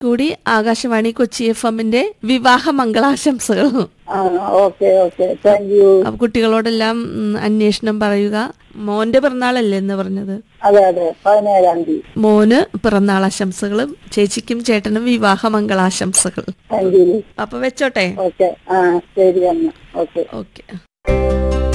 കൂടി ആകാശവാണി കൊച്ചി FM-ന്റെ വിവാഹ മംഗളാശംസകളും. Okay okay, thank you. അപ്പൊ കുട്ടികളോടെല്ലാം അന്വേഷണം പറയുക. മോന്റെ പിറന്നാളല്ലേ എന്ന് പറഞ്ഞത്? അതെ അതെ, 17-ാം തീയതി. മോന് പിറന്നാൾ ആശംസകളും ചേച്ചിക്കും ചേട്ടനും വിവാഹ മംഗളാശംസകൾ. Thank you. അപ്പൊ വെച്ചോട്ടെ. ഓക്കെ, ശരി അമ്മ. Okay okay.